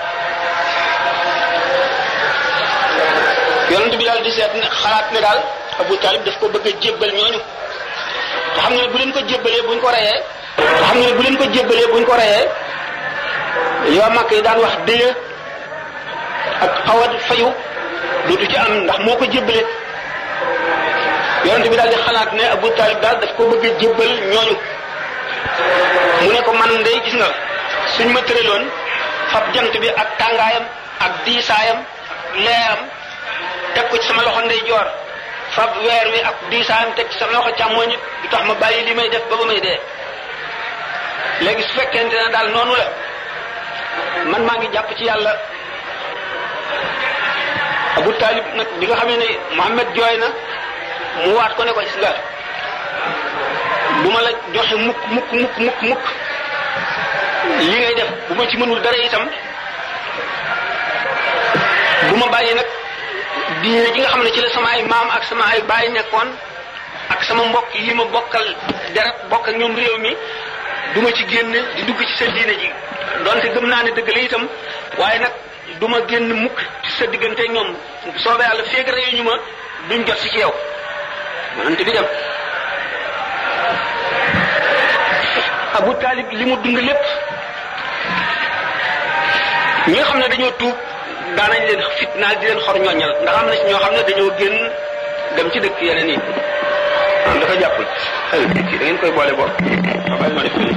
Speaker 1: yonent bi daal di seet ne xalaat ne daal Abu Talib daf ko bëgg a jébbal ñooñu te xam nga ne bu leen ko jébbalee buñ ko reyee te xam nga ne bu leen ko jébbalee buñ ko reyee yoo màkk yi daan wax déya ak xawat fayu dootu ci am ndax moo ko jébbale yonent bi daal di xalaat ne Abu Talib daal daf ko bëgg a jébbal ñooñu mu ne ko man day gis nga suñ ma tëraloon fab jant bi ak tàngaayam ak diisaayam leeram teg ko ci sama loxo ndeyjoor fab weer wi ak diisaayam teg ci sama loxo càmmooñ it du tax ma bàyyi li may def ba ba may dee léegi su fekkente ne daal noonu la man maa ngi jàpp ci yàlla Abu Talib nag bi nga xamee ne Muhammad jooy na mu waat ko ne ko gis nga bu ma la joxe mukk mukk mukk mukk mukk li ngay def bu ma ci mënul dara itam bu ma bàyyi nag diine ji nga xam ne ci la sama ay maam ak sama ay baay nekkoon ak sama mbokk yi ma bokkal deret bokk ak ñoom réew mi du ma ci génn di dugg ci sa diine ji donte gëm naa ne dëgg la itam waaye nag du ma génn mukk ci sa diggante ñoom soobee yàlla feeg reyu ñu ma duñ jot si ci yow mënante bi dem Abu Talib li mu dund lépp ñi nga xam ne dañoo tuub daanañ leen fitnaal di leen xor ñooñal ndax am na ci ñoo xam ne dañoo génn dem ci dëkk yeneen yi am dafa jàppul xëy da ngeen koy boole bopp ma bàyyi ma def ko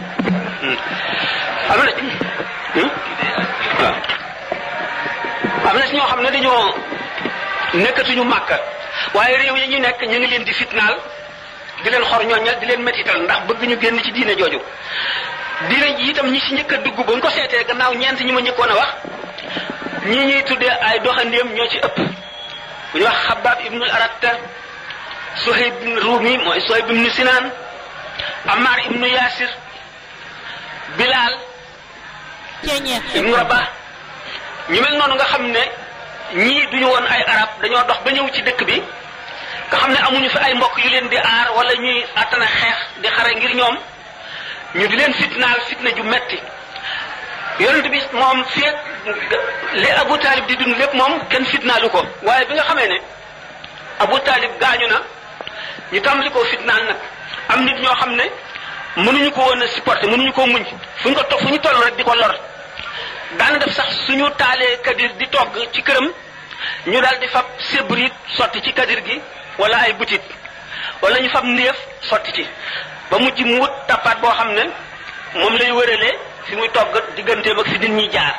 Speaker 1: am na waaw am na ci ñoo xam ne dañoo nekkatuñu Màkka waaye réew yi ñu nekk ñu ngi leen di fitnaal di leen xor ñooñal di leen mettital ndax bëgg ñu génn ci diine jooju diine ji itam ñi ci njëkk a dugg ba ñu ko seetee gannaaw ñeent ñi ma njëkkoon a wax ñii ñuy tuddee ay doxandéem ñoo ci ëpp bu ñu wax Xabbaab ibnul Aratta Suhayb ibn Rumi mooy Suhayb ibn Sinaan Ammar ibnu Yaasir Bilaal ibnu Rabah ñu mel noonu nga xam ne ñii duñu woon ay arab dañoo dox ba ñëw ci dëkk bi nga xam ne amuñu fi ay mbokk yu leen di aar wala ñuy attana xeex di xare ngir ñoom ñu di leen fitnaal fitna ju metti yonent bi moom feeg li Abu Talib di dund lépp moom kenn fitnaalu ko waaye bi nga xamee ne Abu Talib gaañu na ñu tàmbali koo fitnaal nag am nit ñoo xam ne mënuñu ko woon a supporter mënuñu koo muñ fu ñu ko to fu ñu toll rek di ko lor daana def sax suñu taalee kadir di togg ci këram ñu daal di fab sébrit sotti ci kadir gi wala ay butit wala ñu fab ndéef sotti ci ba mujj mu wut tappaat boo xam ne moom lay wëralee fi muy togg digganteem ak fi nit ñi jaar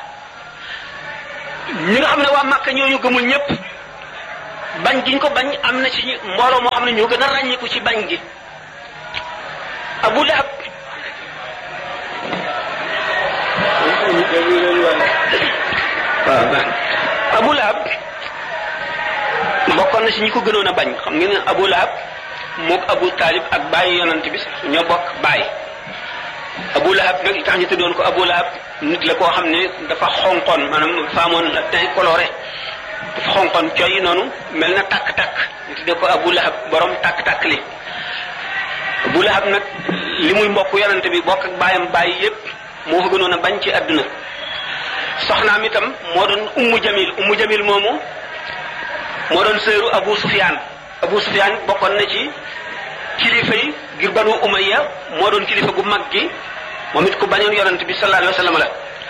Speaker 1: ñi nga xam ne waa Makka ñooñu gëmul ñëpp bañ giñ ko bañ am na ci mbooloo moo xam ne ñoo gën a ràññiku ci bañ gi Abu Lahab Abu Lahab bokkoon na ci ñi ko gënoon a bañ xam ngeen ne Abu Lahab mook Abu Talib ak bàyyi yonent bi ñoo bokk bàyyi Abu Lahab nag li tax ñu tuddoon ko Abu Lahab nit la koo xam ne dafa xonqoon maanaam faamoon la teint coloré dafa xonqoon coy noonu mel na tàkk-tàkk ñu tuddee ko Abu Lahab borom tàkk-tàkk li Abu Lahab nag li muy mbokk yonent bi bokk ak bàyyam bàyyi yépp moo ko gënoon a bañ ci àdduna soxnaam itam moo doon Ummu Jamil Ummu Jamil moomu moo doon sëru Abu Sufyaan Abu Sufyaan bokkoon na ci kilifa yi ngir Banu Umayya moo doon kilifa gu mag gi moom it ku bañoon yonent bi sallallahu alayhi wa sallam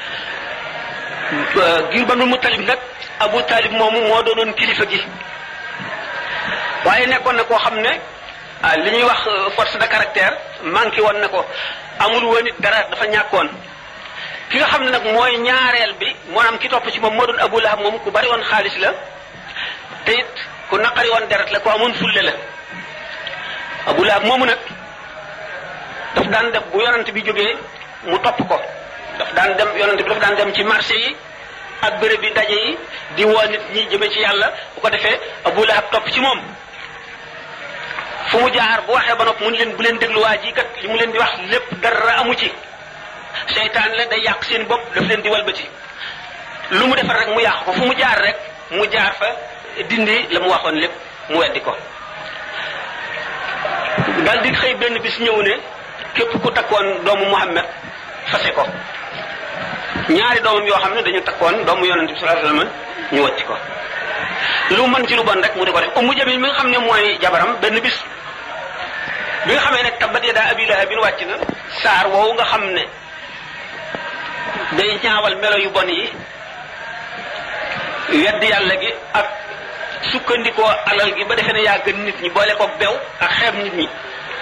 Speaker 1: la ngir Banu Muttalib nag Abu Talib moomu moo doonoon kilifa gi waaye nekkoon na koo xam ne li ñuy wax force de caractère manqué woon na ko amul woon it dara dafa ñàkkoon ki nga xam ne nag mooy ñaareel bi maanaam ki topp ci moom moo doon Abu Lahab moom ku bari woon xaalis la te it ku naqari woon deret la ku amoon fulle la Abu Lahab moomu nag daf daan def bu yonent bi jógee mu topp ko daf daan dem yonent bi daf daan dem ci marché yi ak bërëb bi daje yi di woo nit ñi jëme ci yàlla bu ko defee Abu Lahab topp ci moom fu mu jaar bu waxee ba nopp mun leen bu leen déglu waa ji kat li mu leen di wax lépp dara amu ci seytaan la day yàq seen bopp daf leen di walbati lu mu defar rek mu yàq ko fu mu jaar rek mu jaar fa dindi la mu waxoon lépp mu weddi ko dal di xëy benn bis ñëw ne képp ku takkoon doomu Muhammad fase ko ñaari doomam yoo xam ne dañu takkoon doomu yonent bi sallallahu alayhi wasallam ñu wàcc ko lu mën ci lu bon rek mu di ko def Ummu Jamil mi nga xam ne mooy jabaram benn bis bi nga xamee ne tabbat yadaa Abi Lahabin wàcc na saar woowu nga xam ne day ñaawal melo yu bon yi wedd yàlla gi ak sukkandikoo alal gi ba defee ne yaa gën nit ñi boole ko bew ak xeeb nit ñi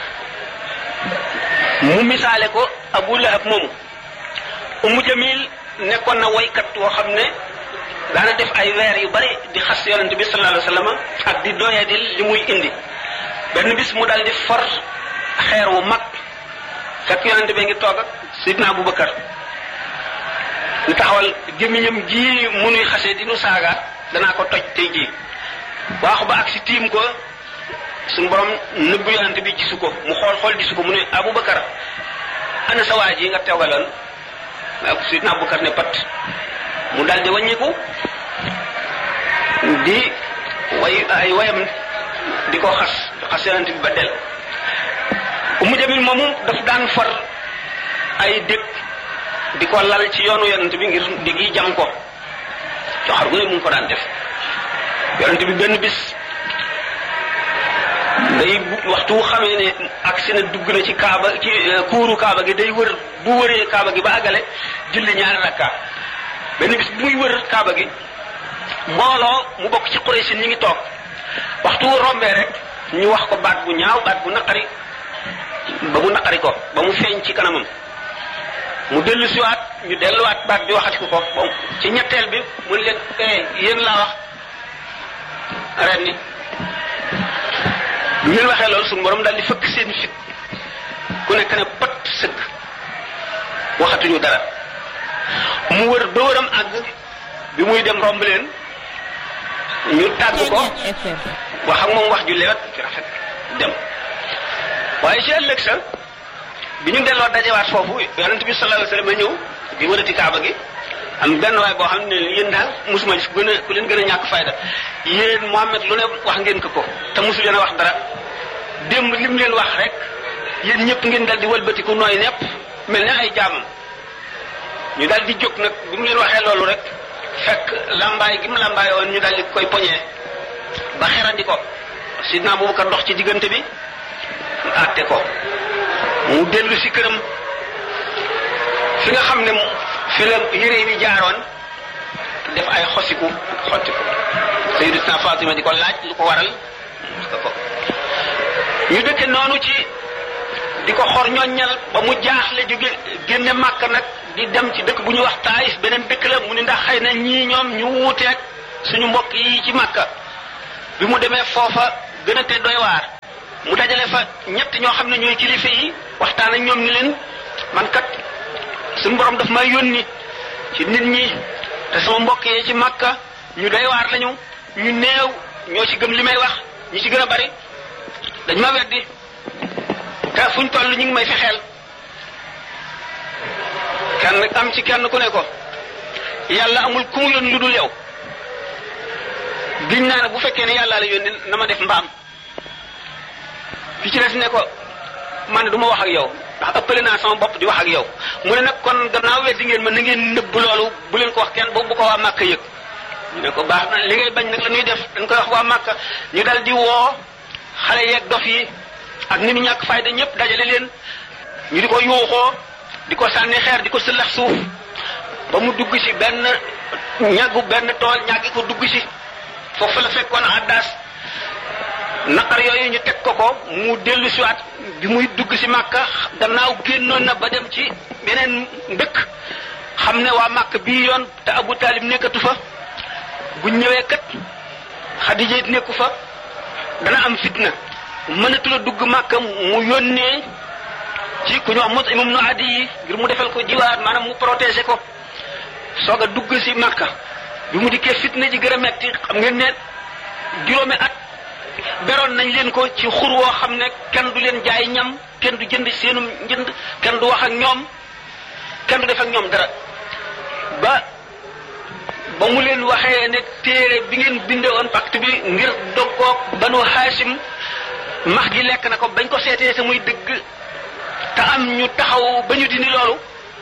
Speaker 1: mu misaale ko Abu Lahab moomu Ummu Jamil nekkoon na woykat woo xam ne daana def ay weer yu bari di xas yonent bi sallallahu alayhi wasallam ak di doyadil li muy indi benn bis mu dal di for xeer wu mag fekk yonent bi ngi toog ak Sidna Abu Bakar ñu taxawal gémmiñam ji mu nuy xasee di nu saaga danaa ko toj tey jii waaxu ba ak si tiim ko suñu borom nëbbu yonent bi gisu ko mu xool xool gisu ko mu ne Abu Bakar ana sa waa ji nga teewaloon ak Sidna Abu Bakar ne pat mu dal di wàññiku di way ay wayam di ko xas xas yonent bi ba del Ummu Jamil moomu daf daan far ay dëkk di ko lal ci yoonu yonent bi ngir di gi jam ko coxar gu ne mu ngi ko daan def yonent bi benn bis day waxtu wu xamee ne agsi na dugg na ci kaaba ci kuuru kaaba gi day wër bu wëree kaaba gi ba àggale julli ñaari rakka benn bis bu muy wër kaaba gi mbooloo mu bokk ci Quraysh ñi ngi toog waxtu wu rombee rek ñu wax ko baat bu ñaaw baat bu naqari ba mu naqari ko ba mu feeñ ci kanamam mu dellu siwaat ñu delluwaat baat bi waxati ko ko bon ci ñetteel bi mu ne leen eh yéen laa wax ren ni bu ngeen waxee loolu suñu borom daal di fëkk seen fit ku nekk ne pat sëgg waxatuñu dara mu wër ba wëram àgg bi muy dem romb leen ñu tàgg ko wax ak moom wax ju lewet ci rafet dem waaye ci ëllëg sa bi ñu delloo dajewaat foofu yonent bi sallallahu alayhi wasallam ñëw di wërati kaaba gi am benn waay boo xam ne yéen daal mosuma gis ku gën a ku leen gën a ñàkk fayda yéen Muhammad lu ne wax ngeen ko ko te mosu leen a wax dara démb lim leen wax rek yéen ñëpp ngeen dal di wëlbatiku nooy nepp mel ne ay jaamam ñu dal di jóg nag bi mu leen waxee loolu rek fekk lambaay gi mu lambaay woon ñu dal di koy poñee ba xerandi ko Sidna Abubakar ndox ci diggante bi àtte ko mu dellu si këram fi nga xam ne fi la yére bi jaaroon def ay xosiku xotti ko Sayyidatuna Fatima di ko laaj lu ko waral ko ñu dëkke noonu ci di ko xor ñoññal ba mu jaaxle jóge génne Màkka nag di dem ci dëkk bu ñu wax Taif beneen dëkk la mu ni ndax xëy na ñii ñoom ñu wuuteeg suñu mbokk yi ci Makka bi mu demee foofa gën a te doy waar mu dajale fa ñett ñoo xam ne ñooy kilifa yi waxtaan ak ñoom ni leen man kat suñu borom daf may yónni ci nit ñi te sama mbokk yi ci Makka ñu doy waar lañu ñu néew ñoo ci gëm li may wax ñi ci gën a bari dañ ma weddi te fuñ toll ñu ngi may fexeel kenn am ci kenn ku ne ko yàlla amul ku mu yónni lu dul yow giñ naa ne bu fekkee ne yàlla la yónni na ma def mbaam fi ci des ne ko man du ma wax ak yow ndax ëppale naa sama bopp di wax ak yow mu ne nag kon gannaaw weddi ngeen ma na ngeen nëbb loolu bu leen ko wax kenn boobu bu ko waa Màkka yëg ñu ne ko baax na li ngay bañ nag la ñuy def dañ koy wax waa Màkka ñu dal di woo xale yeeg dof yi ak ni mu ñàkk fayda ñëpp dajale leen ñu di ko yuuxoo di ko sànni xeer di ko sëllax suuf ba mu dugg ci benn ñàggu benn tool ñàggi ko dugg ci foofu la fekkoon addaas naqar yooyu ñu teg ko ko mu dellu siwaat bi muy dugg ci Màkka gannaaw génnoon na ba dem ci beneen dëkk xam ne waa Màkka bii yoon te Abu Talib nekkatu fa bu ñëwee kat Xadija it nekku fa dana am fitna mënatula dugg Màkka mu yónnee ci ku ñu wax Mut'im ibn Adi yi ngir mu defal ko jiwaar maanaam mu protéger ko soog a dugg ci Màkka bi mu dikkee fitna ji gën a metti xam ngeen ne juróomi at beroon nañ leen ko ci xur woo xam ne kenn du leen jaay ñam kenn du jënd seenum njënd kenn du wax ak ñoom kenn du def ak ñoom dara ba ba mu leen waxee ne téere bi ngeen binde woon pacte bi ngir doggoog Banu Hashim max gi lekk na ko bañ ko seetee te muy dëgg te am ñu taxaw ba ñu dindi loolu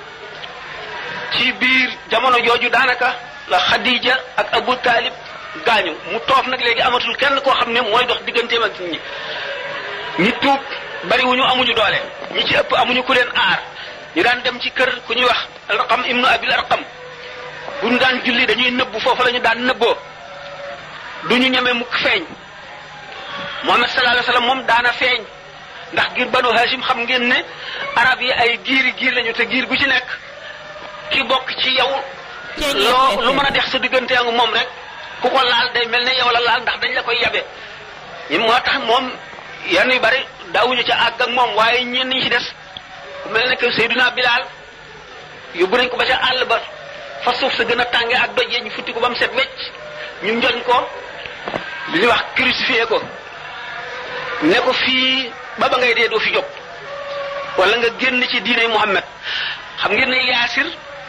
Speaker 1: ci biir jamono jooju daanaka la Khadija ak Abu Talib gaañu mu toog nag léegi amatul kenn koo xam ne mooy dox digganteem ak nit ñi ñi tuub bariwuñu amuñu doole ñi ci ëpp amuñu ku leen aar ñu daan dem ci kër ku ñuy wax Arqam ibnu Abil Arqam bu ñu daan julli dañuy nëbbu foofu la ñu daan nëbboo du ñu ñeme mukk feeñ Muhammad sallallahu alayhi wasallam moom daana feeñ ndax giir Banu Hashim xam ngeen ne arab yi ay giiri giir lañu te giir gu ci nekk ki bokk ci yow loo lu mën a dex sa diggante ak moom rek ku ko laal day mel ne yow la laal ndax dañ la koy yabe ñi moo tax moom yenn yu bari daawuñu ca àgg ak moom waaye ñenn ñi ci des ku mel ne que Seydina Bilal yóbbu nañ ko ba ca àll ba fa suuf sa gën a tànge ak doj yi ñu futti ko ba mu set wecc ñu njoñ ko li ñuy wax crucifié ko ne ko fii ba ba ngay dee doo fi jóg wala nga génn ci diine Muhammad xam ngeen ne Yaasir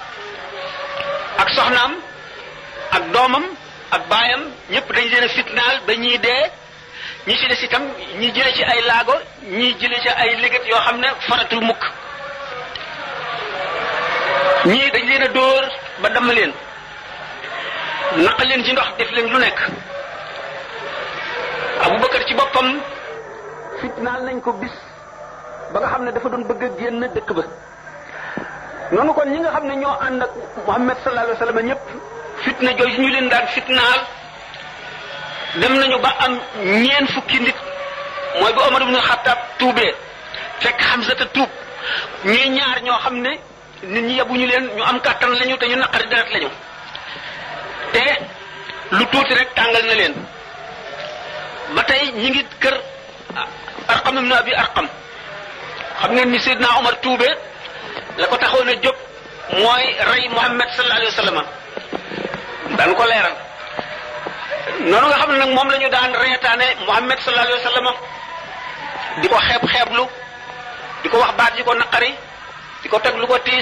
Speaker 1: ak soxnaam ak doomam ak baayam ñëpp dañ leen a fitnaal ba ñii dee ñi ci des itam ñi jële ci ay laago ñi jële ci ay liggéey yoo xam ne faratul mukk ñii dañ leen a dóor ba damm leen naq leen ci ndox def leen lu nekk Abubakar ci boppam fitnaal nañ ko bis ba nga xam ne dafa doon bëgg a génn dëkk ba noonu kon ñi nga xam ne ñoo ànd ak Muhammad sallallahu alayhi wa sallam ñëpp fitna jooju ñu leen daan fitnaal dem nañu ba am ñeen fukki nit mooy ba Omar ibn Khattab tuubee fekk Hamza te tuub ñuy ñaar ñoo xam ne nit ñi yabuñu leen ñu am kàttan lañu te ñu naqari deret lañu te lu tuuti rek tàngal na leen ba tey ñi ngi kër Arqam ibn Abi Arqam xam ngeen ni Seydina Omar tuubee la ko taxoon a jóg mooy rey Muhammad sallallahu alayhi wa sallam daan ko leeral noonu nga xam ne nag moom la ñu daan reetaane Muhammad sallallahu alayhi wa sallam di ko xeeb xeeblu di ko wax baat yi ko naqari di ko teg lu ko tiis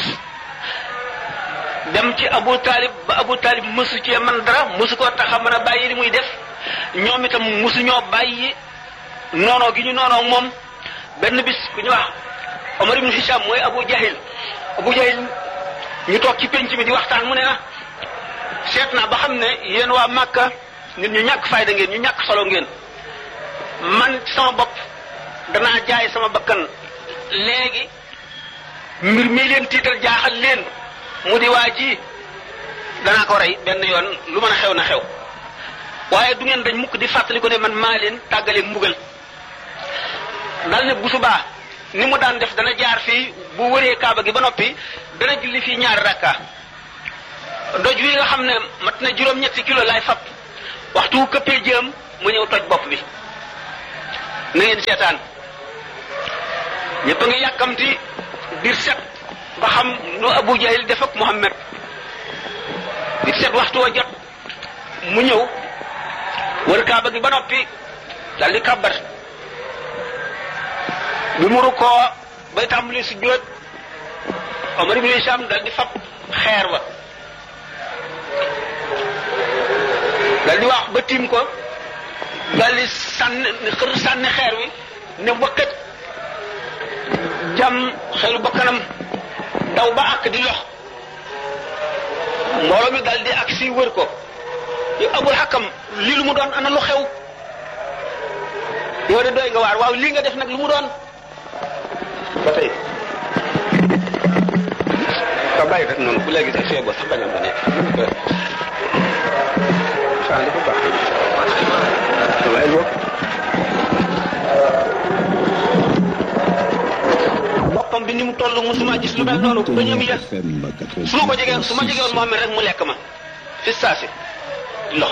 Speaker 1: dem ci Abu Talib ba Abu Talib mësu cee man dara mësu ko tax a mën a bàyyi li muy def ñoom itam mësu ñoo bàyyi noonoo gi ñu noonoo moom benn bis ku ñu wax Omar ibn Hisham mooy Abu Jahil Abu Jahil ñu toog ci penc mi di waxtaan mu ne na seet naa ba xam ne yéen waa Makka nit ñu ñàkk fayda ngeen ñu ñàkk solo ngeen man sama bopp danaa jaay sama bakkan léegi mbir mi leen tiital jaaxal leen mu di waa ji danaa ko rey benn yoon lu mën a xew na xew waaye du ngeen dañ mukk di fàttali ko ne man maa leen tàggaleeg mbugal dal ne bu subaa ni mu daan def dana jaar fii bu wëree kaaba gi ba noppi dana julli fii ñaari rakka doj wi nga xam ne mat na juróom-ñetti kilo laay fab waxtu këppee jëm mu ñëw toj bopp bi na ngeen seetaan ñëpp a ngi yàkkamti biir set ba xam nu Abu Jahil def ak Muhammad biir set waxtu wa jot mu ñëw wër kaaba gi ba noppi dal di kàbbar bi mu rukkoo bay tàmbali sujjóot Omar ibn Hisham dal di fab xeer ba dal di wax ba tiim ko dal di sànni xër sànni xeer wi ne wakkat jam xelu bakkanam daw ba àkk di lox mbooloo mi dal di ak si wër ko yow Abul Hakam lii lu mu doon ana lu xew yow de doy nga waar waaw lii nga def nag lu mu doon ba tey ka bàyyi rek noonu bu léegi sax feebo sax bañam ba nekk sandi ko baax wallaay boobu boppam bi ni mu toll musuma gis lu mel noonu ba ñoom ya su ma ko jegee su ma jegewoon Muhammad rek mu lekk ma fi saasi lox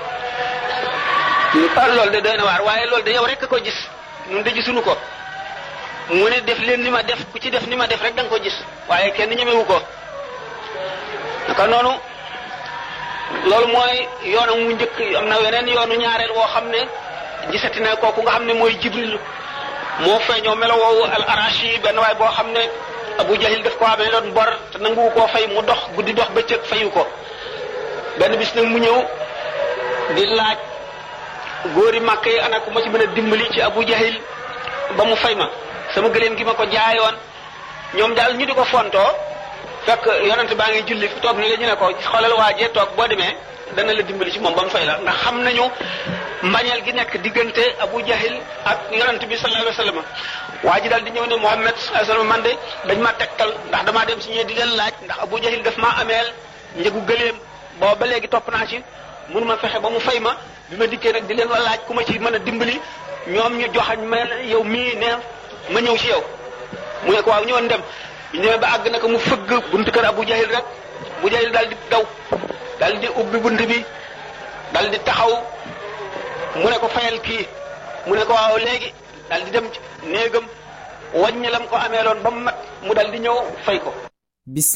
Speaker 1: ñu par loolu de doy na waar waaye loolu de yow rek ko gis ñun de gisuñu ko mu ne def leen ni ma def ku ci def ni ma def rek da nga ko gis waaye kenn ñemewu ko naka noonu loolu mooy yoonam mu njëkk am na weneen yoonu ñaareel woo xam ne gisati na kooku nga xam ne mooy Jibril moo feeñoo melo woowu al arashi benn waay boo xam ne Abu Jahil daf ko amee doon bor te nangu koo fay mu dox guddi dox bëccëg fayu ko benn bis nag mu ñëw di laaj góori màkk yi ana ku ma ci mën a dimbali ci Abu Jahil ba mu fay ma sama gëléem gi ma ko jaayoon ñoom daal ñu di ko fontoo fekk yonent baa ngi julli fi toog ni la ñu ne ko xoolal waajee toog boo demee dana la dimbali ci moom ba mu fay la ndax xam nañu mbañeel gi nekk diggante Abu Jahil ak yonent bi sallallahu alayhi wa sallam waa ji daal di ñëw ne Muhammad sallallahu alayhi wa sallam man de dañ ma tegtal ndax damaa dem si ñee di leen laaj ndax Abu Jahil daf maa ameel njëgu gëléem boo ba léegi topp naa ci mënu ma fexe ba mu fay ma bi ma dikkee nag di leen wa laaj ku ma ci mën a dimbali ñoom ñu joxañ ma yow mii ne ma ñëw ci yow mu ne ko waaw ñëwoon dem ñu ñëwee ba àgg na ko mu fëgg buntu kër Abu Jahil rek Abu Jahil daal di daw daal di ubbi bunt bi daal di taxaw mu ne ko fayal kii mu ne ko waaw léegi daal di dem ci néegam wàññi lam ko ameeloon ba mu mat mu daal di ñëw fay ko.